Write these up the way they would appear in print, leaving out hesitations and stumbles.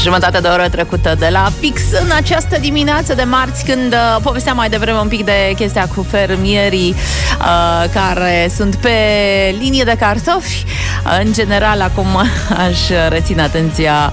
Jumătate de oră trecută de la fix în această dimineață de marți, când povesteam mai devreme un pic de chestia cu fermierii care sunt pe linie de cartofi. În general, acum aș reține atenția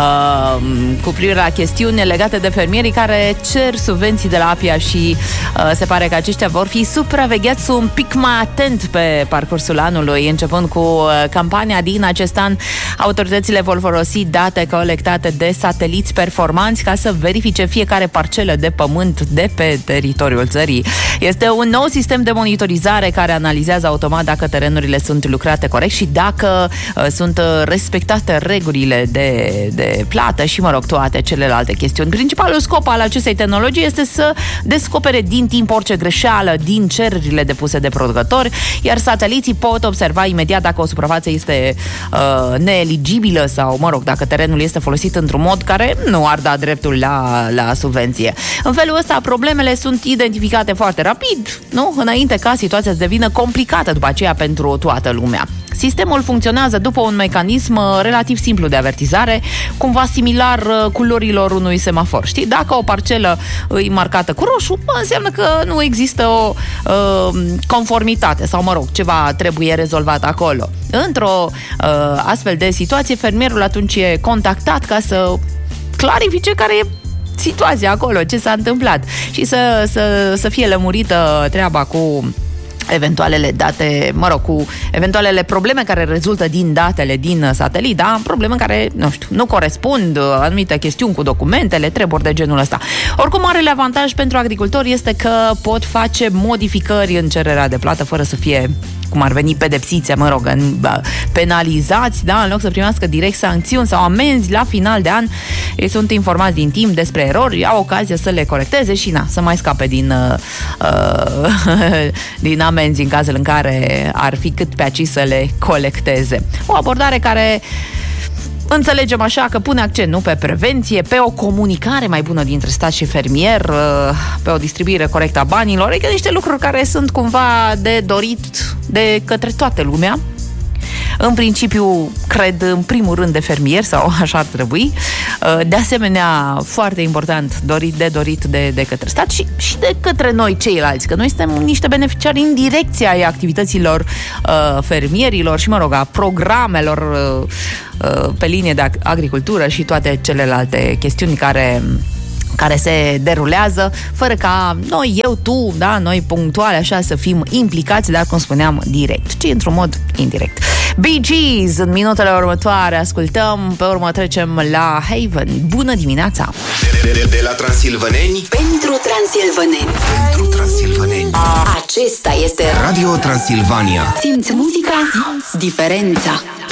cu privire la chestiuni legate de fermierii care cer subvenții de la APIA și se pare că aceștia vor fi supravegheați un pic mai atent pe parcursul anului. Începând cu campania din acest an, autoritățile vor folosi date colectate de sateliți performanți ca să verifice fiecare parcelă de pământ de pe teritoriul țării. Este un nou sistem de monitorizare care analizează automat dacă terenurile sunt lucrate corect și dacă sunt respectate regulile de plată și, mă rog, toate celelalte chestiuni. Principalul scop al acestei tehnologii este să descopere din timp orice greșeală din cererile depuse de producători, iar sateliții pot observa imediat dacă o suprafață este neeligibilă sau, mă rog, dacă terenul este folosit într-un mod care nu ar da dreptul la subvenție. În felul ăsta, problemele sunt identificate foarte rapid, nu? Înainte ca situația să devină complicată după aceea pentru toată lumea. Sistemul funcționează după un mecanism relativ simplu de avertizare, cumva similar culorilor unui semafor. Știi? Dacă o parcelă e marcată cu roșu, înseamnă că nu există o conformitate sau, mă rog, ceva trebuie rezolvat acolo. Într-o astfel de situație, fermierul atunci e contactat ca să clarifice care e situația acolo, ce s-a întâmplat și să fie lămurită treaba cu eventualele date, mă rog, cu eventualele probleme care rezultă din datele din satelit, da? Probleme care, nu știu, nu corespund, anumite chestiuni cu documentele, treburi de genul ăsta. Oricum, marele avantaj pentru agricultori este că pot face modificări în cererea de plată fără să fie, cum ar veni, pedepsiți, mă rog, penalizați, da? În loc să primească direct sancțiuni sau amenzi la final de an, ei sunt informați din timp despre erori, au ocazia să le corecteze și, să mai scape din amenzi în cazul în care ar fi cât pe aici să le colecteze. O abordare care, înțelegem așa, că pune accent, nu, pe prevenție, pe o comunicare mai bună dintre stat și fermier, pe o distribuire corectă a banilor, adică niște lucruri care sunt cumva de dorit de către toată lumea. În principiu, cred, în primul rând de fermier, sau așa ar trebui. De asemenea, foarte important, dorit de către stat și de către noi ceilalți, că noi suntem niște beneficiari indirecți ai activităților fermierilor și, mă rog, a programelor pe linie de agricultură și toate celelalte chestiuni care se derulează, fără ca noi, eu, tu, da, noi punctuale așa să fim implicați, dar, cum spuneam, direct, ci într-un mod indirect. Bee Gees, în minutele următoare ascultăm, pe urmă trecem la Haven. Bună dimineața! De la transilvaneni pentru transilvaneni. Pentru transilvaneni. Acesta este Radio Transilvania. Simți muzica, simți diferența.